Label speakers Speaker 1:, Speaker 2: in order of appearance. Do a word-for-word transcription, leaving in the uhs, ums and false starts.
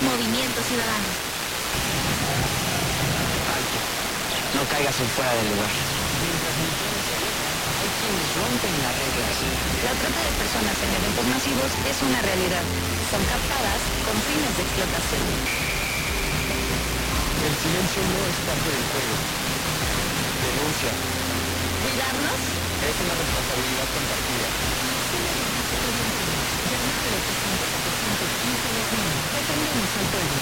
Speaker 1: Movimiento Ciudadano.
Speaker 2: Alto. No caigas en fuera del lugar. Mientras millones se alejan, hay quienes rompen las reglas.
Speaker 1: La trata de personas en eventos masivos es una realidad. Son captadas con fines de explotación.
Speaker 2: El silencio no es parte del juego. Denuncia.
Speaker 1: ¿Cuidarnos?
Speaker 2: Es una responsabilidad compartida.
Speaker 1: Llamada de trescientos a trescientos quince. Defendemos al pueblo.